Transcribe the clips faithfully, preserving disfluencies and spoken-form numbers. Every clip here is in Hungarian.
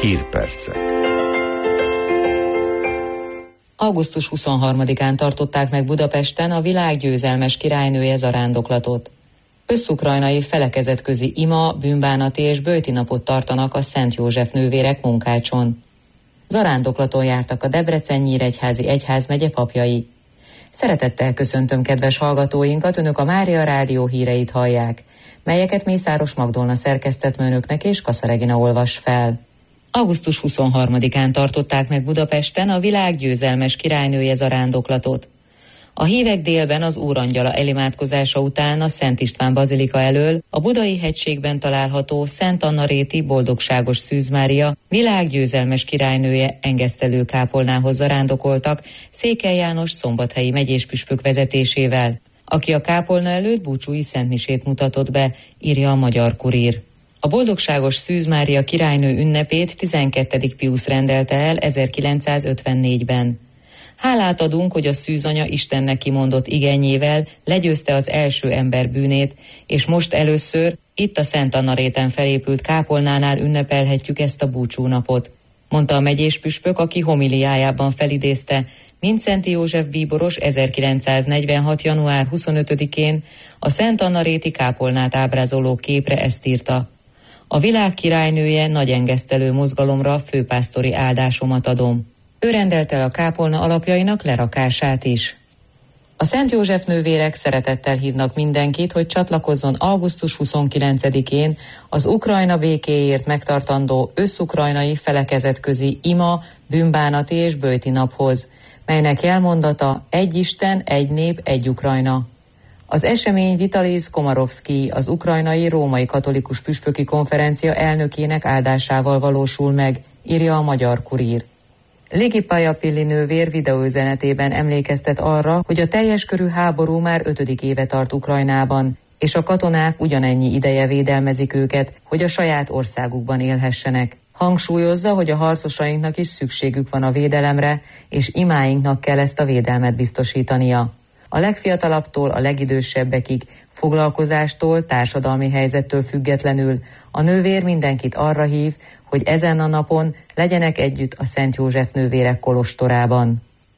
Hírpercek. augusztus huszonharmadikán tartották meg Budapesten a világ győzelmes királynője zarándoklatot. Összukrajnai felekezetközi ima, bűnbánati és böjti napot tartanak a Szent József nővérek Munkácson. Zarándoklaton jártak a Debrecen-Nyíregyházi egyházmegye papjai. Szeretettel köszöntöm kedves hallgatóinkat, önök a Mária Rádió híreit hallják, melyeket Mészáros Magdolna szerkesztett önöknek és Kassa Regina olvas fel. augusztus huszonharmadikán tartották meg Budapesten a világ győzelmes királynője zarándoklatot. A hívek délben az Úrangyala elimádkozása után a Szent István bazilika elől a Budai hegységben található Szent Anna-réti Boldogságos Szűz Mária világgyőzelmes királynője engesztelő kápolnához zarándokoltak Székely János szombathelyi megyéspüspök vezetésével, aki a kápolna előtt búcsúi szentmisét mutatott be, írja a Magyar Kurír. A Boldogságos Szűz Mária királynő ünnepét tizenkettedik Piusz rendelte el ezerkilencszázötvennégyben. Hálát adunk, hogy a szűzanya Istennek kimondott igényével legyőzte az első ember bűnét, és most először itt a Szent Anna-réten felépült kápolnánál ünnepelhetjük ezt a búcsúnapot, mondta a megyéspüspök, aki homiliájában felidézte Mindszenty József bíboros ezerkilencszáznegyvenhat. január huszonötödikén a Szent Anna-réti kápolnát ábrázoló képre ezt írta: a világ királynője nagy engesztelő mozgalomra főpásztori áldásomat adom. Ő rendelte el a kápolna alapjainak lerakását is. A Szent József nővérek szeretettel hívnak mindenkit, hogy csatlakozzon augusztus huszonkilencedikén az Ukrajna békéért megtartandó összukrajnai felekezetközi ima, bűnbánati és böjti naphoz, melynek jelmondata egy Isten, egy nép, egy Ukrajna. Az esemény Vitalis Komarovszky, az ukrajnai római katolikus püspöki konferencia elnökének áldásával valósul meg, írja a Magyar Kurír. Ligi Pajapilli nővér videóüzenetében emlékeztet arra, hogy a teljes körű háború már ötödik éve tart Ukrajnában, és a katonák ugyanennyi ideje védelmezik őket, hogy a saját országukban élhessenek. Hangsúlyozza, hogy a harcosainknak is szükségük van a védelemre, és imáinknak kell ezt a védelmet biztosítania. A legfiatalabbtól a legidősebbekig, foglalkozástól, társadalmi helyzettől függetlenül a nővér mindenkit arra hív, hogy ezen a napon legyenek együtt a Szent József nővérek kolostorában.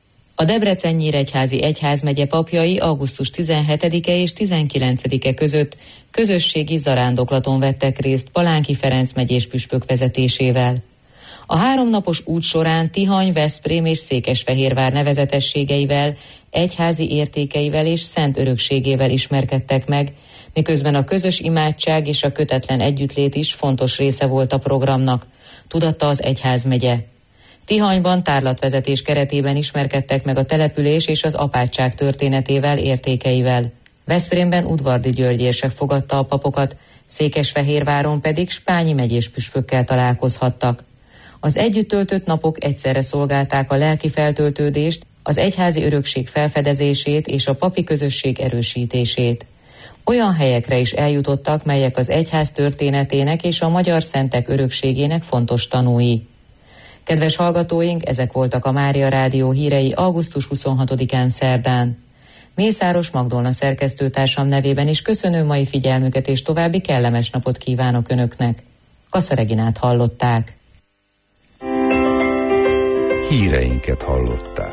A Debrecen-Nyíregyházi egyházmegye papjai augusztus tizenhetedike és tizenkilencedike között közösségi zarándoklaton vettek részt Palánki Ferenc megyéspüspök vezetésével. A háromnapos út során Tihany, Veszprém és Székesfehérvár nevezetességeivel, egyházi értékeivel és szent örökségével ismerkedtek meg, miközben a közös imádság és a kötetlen együttlét is fontos része volt a programnak, tudatta az egyházmegye. Tihanyban tárlatvezetés keretében ismerkedtek meg a település és az apátság történetével, értékeivel. Veszprémben Udvardi György érsek fogadta a papokat, Székesfehérváron pedig spányi megyéspüspökkel találkozhattak. Az együtt töltött napok egyszerre szolgálták a lelki feltöltődést, az egyházi örökség felfedezését és a papi közösség erősítését. Olyan helyekre is eljutottak, melyek az egyház történetének és a magyar szentek örökségének fontos tanúi. Kedves hallgatóink, ezek voltak a Mária Rádió hírei augusztus huszonhatodikán szerdán. Mészáros Magdolna szerkesztőtársam nevében is köszönöm mai figyelmüket, és további kellemes napot kívánok Önöknek. Kassa Reginát hallották. Híreinket hallották.